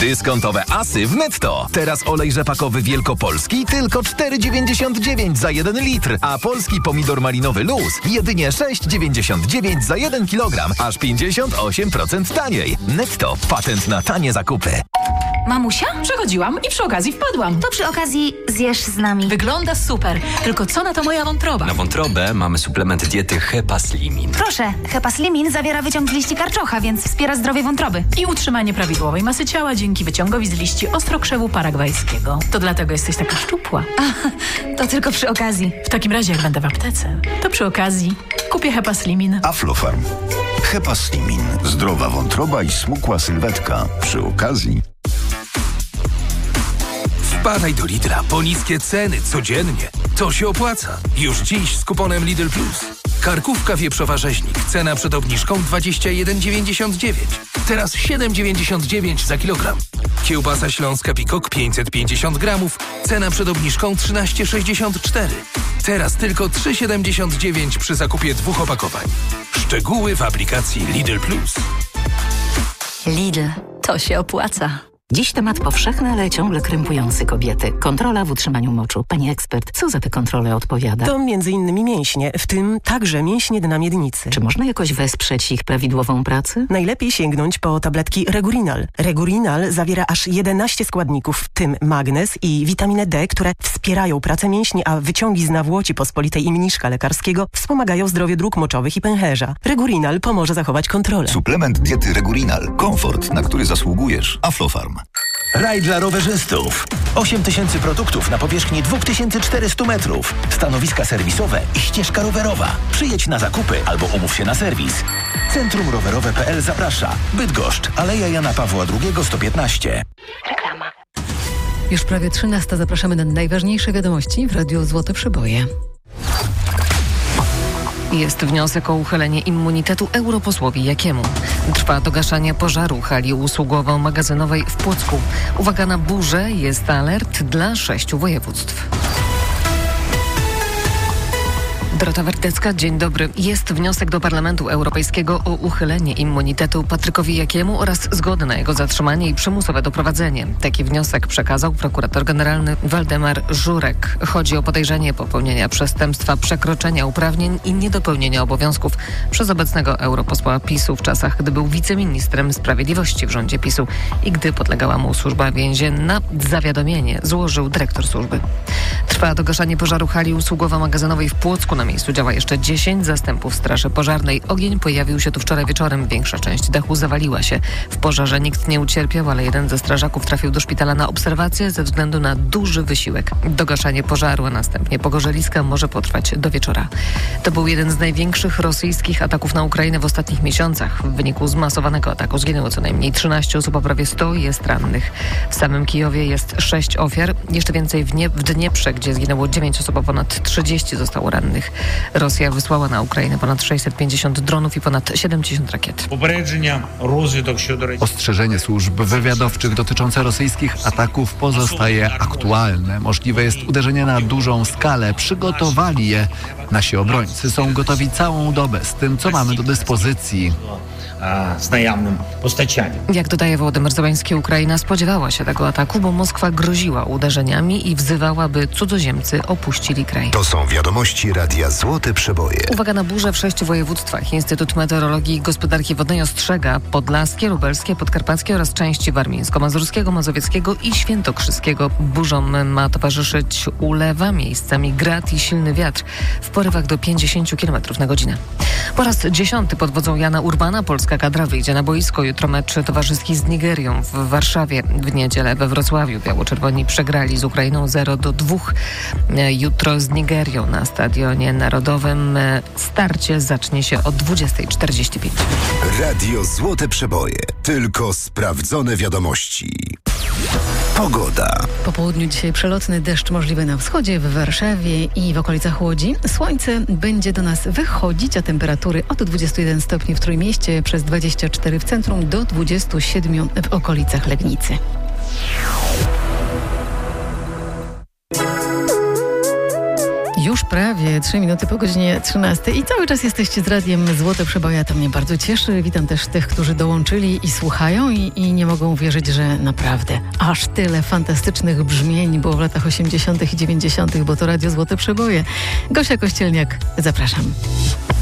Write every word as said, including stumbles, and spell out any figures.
Dyskontowe asy w Netto. Teraz olej rzepakowy wielkopolski tylko cztery dziewięćdziesiąt dziewięć za jeden litr, a polski pomidor malinowy Luz jedynie sześć dziewięćdziesiąt dziewięć za jeden kilogram, aż pięćdziesiąt osiem procent taniej. Netto. Patent na tanie zakupy. Mamusia? Przechodziłam i przy okazji wpadłam. To przy okazji zjesz z nami. Wygląda super. Tylko co na to moja wątroba? Na wątrobę mamy suplement diety Hepaslimin. Proszę, Hepaslimin zawiera wyciąg z liści karczocha, więc wspiera zdrowie wątroby. I utrzymanie prawidłowej masy ciała dzięki wyciągowi z liści ostrokrzewu paragwajskiego. To dlatego jesteś taka szczupła. A, to tylko przy okazji. W takim razie, jak będę w aptece, to przy okazji kupię Hepaslimin. Aflofarm. Hepaslimin. Zdrowa wątroba i smukła sylwetka. Przy okazji. Wpadaj do Lidla po niskie ceny codziennie. To się opłaca. Już dziś z kuponem Lidl Plus. Karkówka wieprzowa rzeźnik. Cena przed obniżką dwadzieścia jeden dziewięćdziesiąt dziewięć. Teraz siedem dziewięćdziesiąt dziewięć za kilogram. Kiełbasa śląska Pikok pięćset pięćdziesiąt gramów. Cena przed obniżką trzynaście sześćdziesiąt cztery. Teraz tylko trzy siedemdziesiąt dziewięć przy zakupie dwóch opakowań. Szczegóły w aplikacji Lidl Plus. Lidl. To się opłaca. Dziś temat powszechny, ale ciągle krępujący kobiety. Kontrola w utrzymaniu moczu. Pani ekspert, co za te kontrole odpowiada? To między innymi mięśnie, w tym także mięśnie dna miednicy. Czy można jakoś wesprzeć ich prawidłową pracę? Najlepiej sięgnąć po tabletki Regurinal. Regurinal zawiera aż jedenaście składników, w tym magnez i witaminę D, które wspierają pracę mięśni, a wyciągi z nawłoci pospolitej i mniszka lekarskiego wspomagają zdrowie dróg moczowych i pęcherza. Regurinal pomoże zachować kontrolę. Suplement diety Regurinal. Komfort, na który zasługujesz. Aflofarm. Raj dla rowerzystów. osiem tysięcy produktów na powierzchni dwa tysiące czterysta metrów. Stanowiska serwisowe i ścieżka rowerowa. Przyjedź na zakupy albo umów się na serwis. Centrum Rowerowe kropka pe el zaprasza. Bydgoszcz, Aleja Jana Pawła drugiego sto piętnaście. Reklama. Już prawie trzynasta. Zapraszamy na najważniejsze wiadomości w Radiu Złote Przeboje. Jest wniosek o uchylenie immunitetu europosłowi Jakiemu. Trwa dogaszanie pożaru hali usługowo-magazynowej w Płocku. Uwaga na burzę, jest alert dla sześciu województw. Dorota Wardecka, dzień dobry. Jest wniosek do Parlamentu Europejskiego o uchylenie immunitetu Patrykowi Jakiemu oraz zgodę na jego zatrzymanie i przymusowe doprowadzenie. Taki wniosek przekazał prokurator generalny Waldemar Żurek. Chodzi o podejrzenie popełnienia przestępstwa przekroczenia uprawnień i niedopełnienia obowiązków przez obecnego europosła PiSu w czasach, gdy był wiceministrem sprawiedliwości w rządzie PiSu i gdy podlegała mu służba więzienna. Zawiadomienie złożył dyrektor służby. Trwa dogaszanie pożaru hali usługowo-magazynowej w Płocku. Na miejscu działa jeszcze dziesięć zastępów straży pożarnej. Ogień pojawił się tu wczoraj wieczorem. Większa część dachu zawaliła się. W pożarze nikt nie ucierpiał, ale jeden ze strażaków trafił do szpitala na obserwację ze względu na duży wysiłek. Dogaszanie pożaru, a następnie pogorzeliska może potrwać do wieczora. To był jeden z największych rosyjskich ataków na Ukrainę w ostatnich miesiącach. W wyniku zmasowanego ataku zginęło co najmniej trzynaście osób, a prawie sto jest rannych. W samym Kijowie jest sześć ofiar. Jeszcze więcej w, nie- w Dnieprze, gdzie zginęło dziewięć osób, a ponad trzydzieści zostało rannych. Rosja wysłała na Ukrainę ponad sześćset pięćdziesiąt dronów i ponad siedemdziesiąt rakiet. Ostrzeżenie służb wywiadowczych dotyczące rosyjskich ataków pozostaje aktualne. Możliwe jest uderzenie na dużą skalę. Przygotowali je. Nasi obrońcy są gotowi całą dobę z tym, co mamy do dyspozycji. Z najawnym postępem. Jak dodaje Wołodymyr Zełański, Ukraina spodziewała się tego ataku, bo Moskwa groziła uderzeniami i wzywała, by cudzoziemcy opuścili kraj. To są wiadomości Radia Złote Przeboje. Uwaga na burzę w sześciu województwach. Instytut Meteorologii i Gospodarki Wodnej ostrzega podlaskie, lubelskie, podkarpackie oraz części warmińsko-mazurskiego, mazowieckiego i świętokrzyskiego. Burzom ma towarzyszyć ulewa, miejscami grad i silny wiatr w porywach do pięćdziesiąt kilometrów na godzinę. Po raz dziesiąty pod wodzą Jana Urbana polska kadra wyjdzie na boisko. Jutro mecz towarzyski z Nigerią w Warszawie. W niedzielę we Wrocławiu biało-czerwoni przegrali z Ukrainą zero do dwóch. Jutro z Nigerią na Stadionie Narodowym starcie zacznie się o dwudziesta czterdzieści pięć. Radio Złote Przeboje. Tylko sprawdzone wiadomości. Pogoda. Po południu dzisiaj przelotny deszcz możliwy na wschodzie, w Warszawie i w okolicach Łodzi. Słońce będzie do nas wychodzić, a temperatury od dwudziestu jeden stopni w Trójmieście, przez dwadzieścia cztery w centrum do dwudziestu siedmiu w okolicach Legnicy. Już Już prawie trzy minuty po godzinie trzynastej i cały czas jesteście z radiem Złote Przeboje, to mnie bardzo cieszy. Witam też tych, którzy dołączyli i słuchają i, i nie mogą wierzyć, że naprawdę aż tyle fantastycznych brzmień było w latach osiemdziesiątych i dziewięćdziesiątych, bo to Radio Złote Przeboje. Gosia Kościelniak, zapraszam.